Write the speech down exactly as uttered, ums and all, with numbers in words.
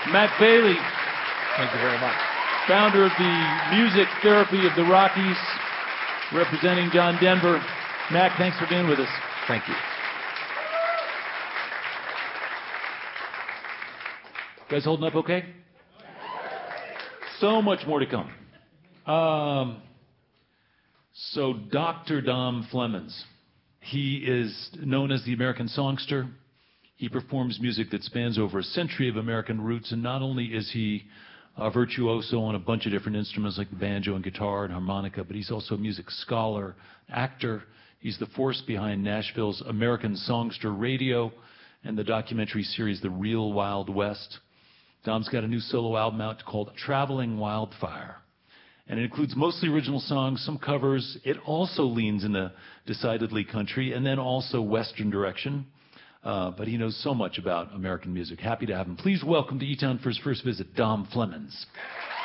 Mac Bailey, Thank you very much. founder of the Music Therapy of the Rockies, representing John Denver. Mac, thanks for being with us. Thank you. You guys holding up okay? So much more to come. Um, so Doctor Dom Flemons, he is known as the American songster. He performs music that spans over a century of American roots, and not only is he a virtuoso on a bunch of different instruments like the banjo and guitar and harmonica, but he's also a music scholar, actor. He's the force behind Nashville's American Songster Radio and the documentary series The Real Wild West. Dom's got a new solo album out called Traveling Wildfire, and it includes mostly original songs, some covers. It also leans in a decidedly country and then also Western direction. Uh, but he knows so much about American music. Happy to have him. Please welcome to E-Town for his first visit, Dom Flemons.